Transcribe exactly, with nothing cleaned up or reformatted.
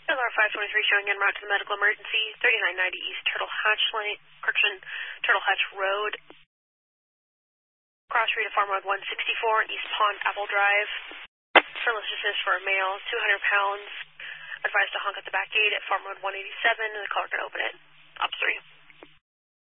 L R five twenty-three showing en route to the medical emergency, thirty-nine ninety East Turtle Hatch Lane, correction, Turtle Hatch Road. Cross street of Farm Road one sixty-four, East Pond Apple Drive. Solicitous for a male, two hundred pounds. Advised to honk at the back gate at Farm Road one eighty-seven, and the caller can open it. Op three.